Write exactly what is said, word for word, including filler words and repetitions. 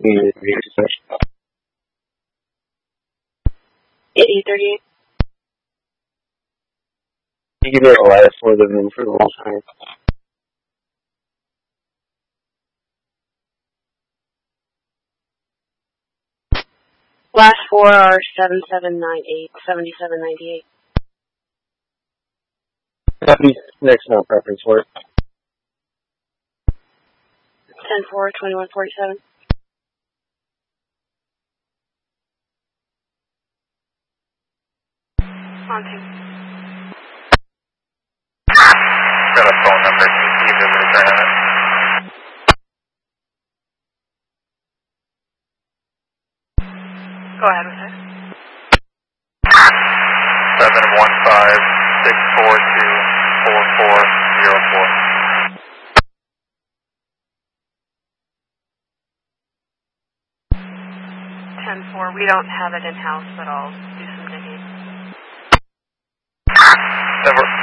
eighty thirty-eight. You give me a last for the room for the whole time. Last four are seven seven nine eight, seventy-seven ninety-eight. Copy. Next no preference for it. ten four, twenty-one forty-seven. On to. Got a phone number. Can you see if there's a return on it? Go ahead with it. seven one five, six four two, four four zero four. ten four. We don't have it in-house, but I'll do some digging. Never.